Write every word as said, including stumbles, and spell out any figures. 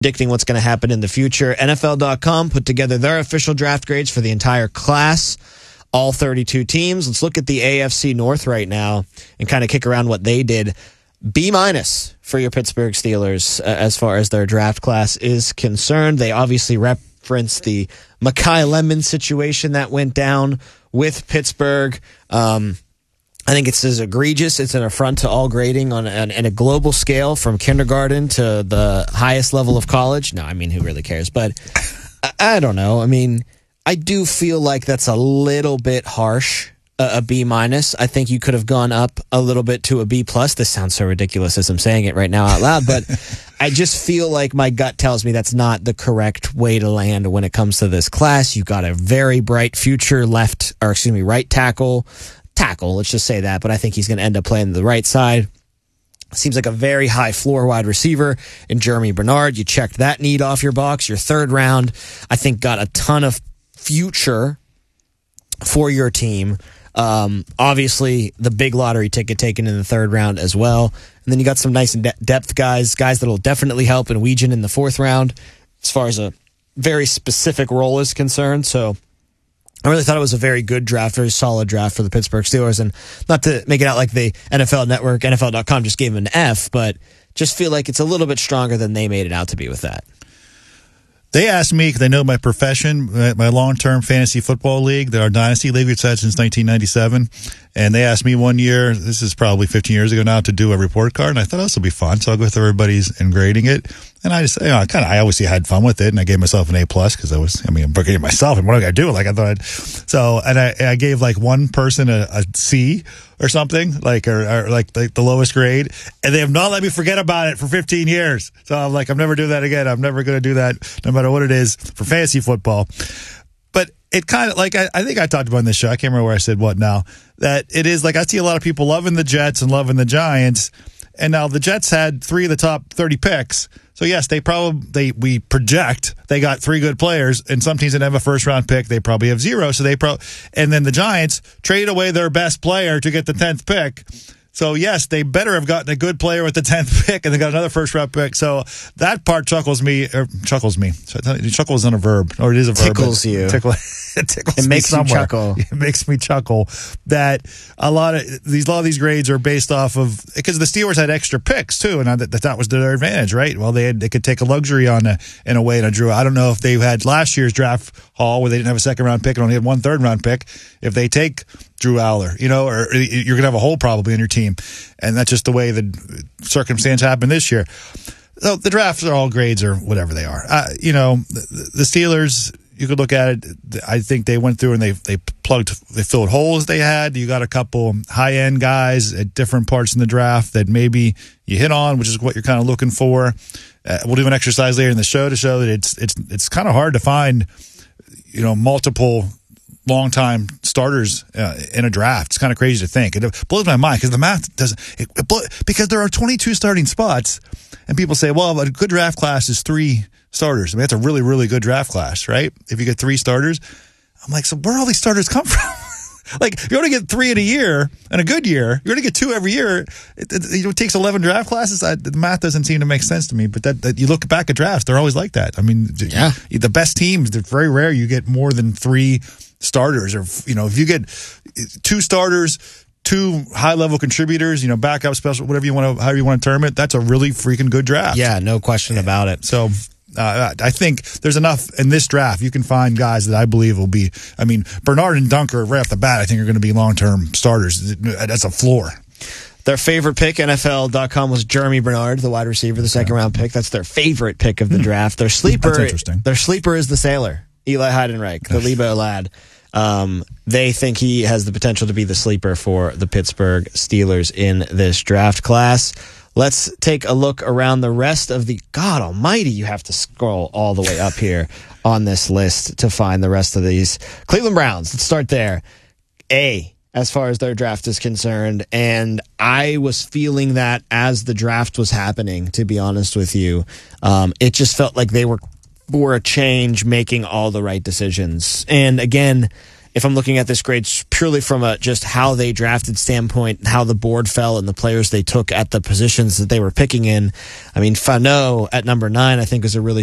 predicting what's going to happen in the future. N F L dot com put together their official draft grades for the entire class, all thirty-two teams. Let's look at the A F C North right now and kind of kick around what they did. B minus for your Pittsburgh Steelers uh, as far as their draft class is concerned. They obviously reference the Mekhi Lemon situation that went down with Pittsburgh. Um, I think it's as egregious. It's an affront to all grading on, on, on a global scale from kindergarten to the highest level of college. No, I mean, who really cares? But I, I don't know. I mean, I do feel like that's a little bit harsh, a, a B minus. I think you could have gone up a little bit to a B plus. This sounds so ridiculous as I'm saying it right now out loud, but I just feel like my gut tells me that's not the correct way to land when it comes to this class. You've got a very bright future left, or excuse me, right tackle. Tackle, let's just say that, but I think he's going to end up playing the right side. Seems like a very high floor wide receiver in Jeremy Bernard. You checked that need off your box. Your third round, I think, got a ton of future for your team. Um, obviously, the big lottery ticket taken in the third round as well. And then you got some nice de- depth guys, guys that will definitely help in Weegan in the fourth round as far as a very specific role is concerned. So I really thought it was a very good draft, very solid draft for the Pittsburgh Steelers. And not to make it out like the N F L Network, N F L dot com just gave him an F, but just feel like it's a little bit stronger than they made it out to be with that. They asked me, because they know my profession, my long-term fantasy football league, our dynasty league we've had since nineteen ninety-seven, and they asked me one year, this is probably fifteen years ago now, to do a report card, and I thought, oh, this will be fun, so I'll go through everybody's and grading it, and I just, you know, I kind of, I obviously had fun with it, and I gave myself an A plus, because I was, I mean, I'm grading myself, and what am I going to do? Like, I thought I'd, so, and I, I gave like one person a, a C or something, like, or, or like, like the lowest grade, and they have not let me forget about it for fifteen years, so I'm like, I'm never doing that again, I'm never going to do that, no matter what it is, for fantasy football. But it kind of, like, I, I think I talked about in this show, I can't remember where I said what now, that it is like, I see a lot of people loving the Jets and loving the Giants, and now the Jets had three of the top thirty picks, so yes, they probably, they we project they got three good players, and some teams that have a first round pick, they probably have zero, so they probably, and then the Giants trade away their best player to get the tenth pick. So, yes, they better have gotten a good player with the tenth pick, and they got another first-round pick. So that part chuckles me. Or chuckles me. So chuckle isn't a verb, or it is a verb. Tickles you. Tickle, it tickles it me makes somewhere. you chuckle. It makes me chuckle that a lot of these, a lot of these grades are based off of, because the Steelers had extra picks too, and I, that that was to their advantage, right? Well, they had, they could take a luxury on a, in a way. And I drew. I don't know if they had last year's draft haul where they didn't have a second-round pick and only had one third-round pick. If they take Drew Aller, you know, or you're going to have a hole probably in your team. And that's just the way the circumstance happened this year. So the drafts are all grades or whatever they are. Uh, you know, the, the Steelers, you could look at it. I think they went through and they they plugged, they filled holes they had. You got a couple high-end guys at different parts in the draft that maybe you hit on, which is what you're kind of looking for. Uh, we'll do an exercise later in the show to show that it's it's it's kind of hard to find, you know, multiple long-time starters uh, in a draft. It's kind of crazy to think. It blows my mind because the math doesn't. It, it blow, because there are twenty-two starting spots, and people say, "Well, a good draft class is three starters." I mean, that's a really, really good draft class, right? If you get three starters, I'm like, so where all these starters come from? Like, if you only get three in a year, in a good year, you're going to get two every year. It, it, it takes eleven draft classes. I, the math doesn't seem to make sense to me. But that, that you look back at drafts, they're always like that. I mean, yeah. you, the best teams, they're very rare you get more than three starters, or, you know, if you get two starters, two high-level contributors, you know, backup, special, whatever you want to, however you want to term it, that's a really freaking good draft. Yeah, no question about it. So uh, I think there's enough in this draft. You can find guys that I believe will be, I mean, Bernard and Dunker right off the bat, I think are going to be long-term starters. That's a floor. Their favorite pick, N F L dot com, was Jeremy Bernard, the wide receiver, the second-round pick. That's their favorite pick of the draft. Their sleeper, That's interesting. Their sleeper is the sailor, Eli Heidenreich, the Lebo lad. Um, they think he has the potential to be the sleeper for the Pittsburgh Steelers in this draft class. Let's take a look around the rest of the... God almighty, you have to scroll all the way up here on this list to find the rest of these. Cleveland Browns, let's start there. A, as far as their draft is concerned, and I was feeling that as the draft was happening, to be honest with you. Um, it just felt like they were... for a change, making all the right decisions. And again, if I'm looking at this grade purely from a just how they drafted standpoint, how the board fell, and the players they took at the positions that they were picking in, I mean, Fano at number nine, I think, is a really